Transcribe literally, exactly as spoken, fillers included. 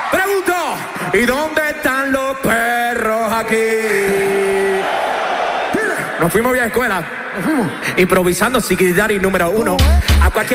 Pregunto, ¿y dónde están los perros aquí? Nos fuimos bien a escuela. Improvisando Psiquidari número uno. A cualquier